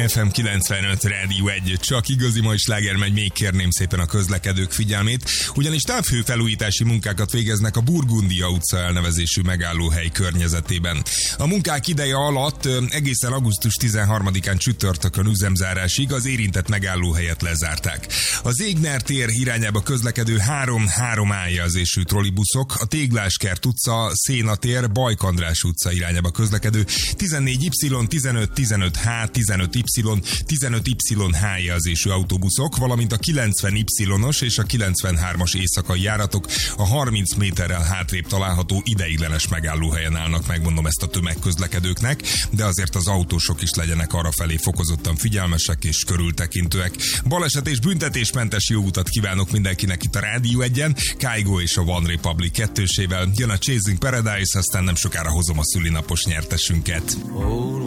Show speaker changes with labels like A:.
A: FM 95 Rádió 1, csak igazi mai sláger megy, még kérném szépen a közlekedők figyelmét, ugyanis távhőfelújítási munkákat végeznek a Burgundia utca elnevezésű megállóhely környezetében. A munkák ideje alatt egészen augusztus 13-án csütörtökön üzemzárásig az érintett megállóhelyet lezárták. A Zégner tér irányába közlekedő 3 A-jelzésű trollibuszok, a Tégláskert utca, Széna tér, Bajk András utca irányába közlekedő 14Y, 15, 15H, 15Y, 15YH jelzésű autóbuszok, valamint a 90Y-os és a 93-as éjszakai járatok a 30 méterrel hátrébb található ideiglenes megállóhelyen állnak, megmondom ezt a tömegközlekedőknek, de azért az autósok is legyenek arrafelé fokozottan figyelmesek és körültekintőek. Baleset és büntetésmentes jó utat kívánok mindenkinek itt a Rádió 1-en, Kygo és a One Republic kettősével. Jön a Chasing Paradise, aztán nem sokára hozom a szülinapos nyertesünket.